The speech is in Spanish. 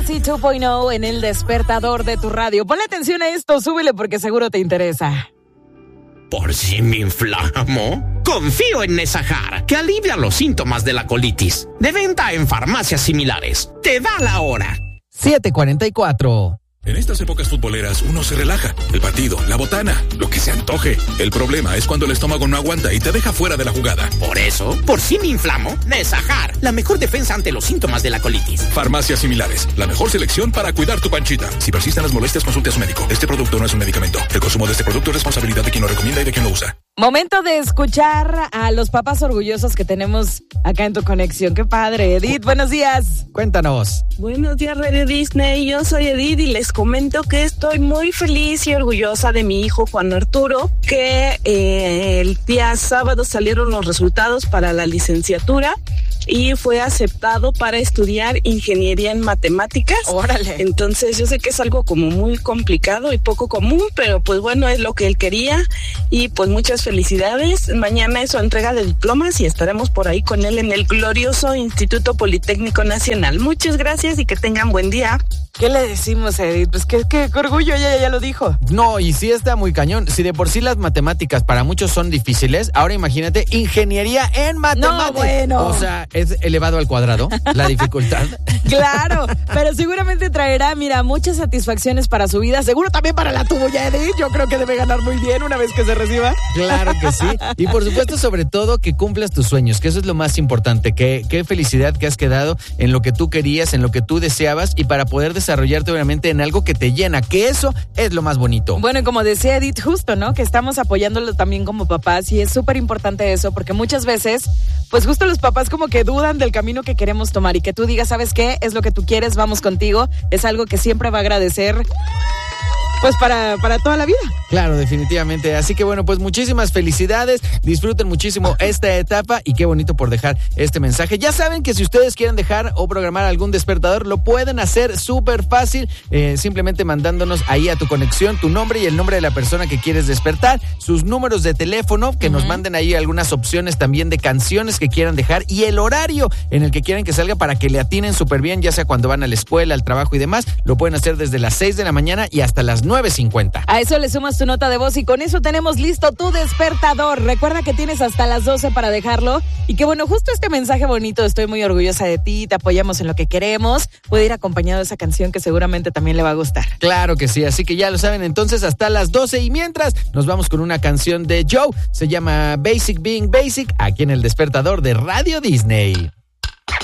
Legacy 2.0 en el despertador de tu radio. Ponle atención a esto, súbele porque seguro te interesa. ¿Por si me inflamo? Confío en Nesajar, que alivia los síntomas de la colitis. De venta en farmacias similares. Te da la hora. 7:44. En estas épocas futboleras uno se relaja. El partido, la botana, lo que se antoje. El problema es cuando el estómago no aguanta y te deja fuera de la jugada. Por eso, por si me inflamo, Nesajar, la mejor defensa ante los síntomas de la colitis. Farmacias similares, la mejor selección para cuidar tu panchita. Si persisten las molestias, consulte a su médico. Este producto no es un medicamento. El consumo de este producto es responsabilidad de quien lo recomienda y de quien lo usa. Momento de escuchar a los papás orgullosos que tenemos acá en tu conexión. ¡Qué padre! Edith, buenos días. Cuéntanos. Buenos días, Radio Disney. Yo soy Edith y les comento que estoy muy feliz y orgullosa de mi hijo Juan Arturo, que el día sábado salieron los resultados para la licenciatura y fue aceptado para estudiar ingeniería en matemáticas. ¡Órale! Entonces yo sé que es algo como muy complicado y poco común, pero pues bueno, es lo que él quería y pues muchas felicidades. Mañana es su entrega de diplomas y estaremos por ahí con él en el glorioso Instituto Politécnico Nacional. Muchas gracias y que tengan buen día. ¿Qué le decimos, Edith? Pues qué orgullo, ella ya lo dijo. No, y sí está muy cañón. Si de por sí las matemáticas para muchos son difíciles, ahora imagínate ingeniería en matemáticas. No, bueno. O sea, es elevado al cuadrado la dificultad. Claro, pero seguramente traerá, mira, muchas satisfacciones para su vida. Seguro también para la tuya, Edith. Yo creo que debe ganar muy bien una vez que se reciba. Claro que sí. Y por supuesto, sobre todo, que cumplas tus sueños, que eso es lo más importante. Qué felicidad que has quedado en lo que tú querías, en lo que tú deseabas y para poder desarrollarte obviamente en algo que te llena, que eso es lo más bonito. Bueno, y como decía Edith, justo, ¿no? Que estamos apoyándolo también como papás y es súper importante eso porque muchas veces, pues justo los papás como que dudan del camino que queremos tomar y que tú digas, ¿sabes qué? Es lo que tú quieres, vamos contigo. Es algo que siempre va a agradecer pues para toda la vida. Claro, definitivamente. Así que bueno, pues muchísimas felicidades. Disfruten muchísimo esta etapa y qué bonito por dejar este mensaje. Ya saben que si ustedes quieren dejar o programar algún despertador, lo pueden hacer súper fácil. Simplemente mandándonos ahí a tu conexión tu nombre y el nombre de la persona que quieres despertar, sus números de teléfono, que nos manden ahí algunas opciones también de canciones que quieran dejar y el horario en el que quieran que salga para que le atinen súper bien, ya sea cuando van a la escuela, al trabajo y demás. Lo pueden hacer desde las 6 de la mañana y hasta las 9:50. A eso le sumas tu nota de voz y con eso tenemos listo tu despertador. Recuerda que tienes hasta las 12 para dejarlo y que bueno, justo este mensaje bonito, estoy muy orgullosa de ti, te apoyamos en lo que queremos, puede ir acompañado de esa canción que seguramente también le va a gustar. Claro que sí, así que ya lo saben, entonces hasta las 12 y mientras nos vamos con una canción de Joe, se llama Basic Being Basic, aquí en el despertador de Radio Disney.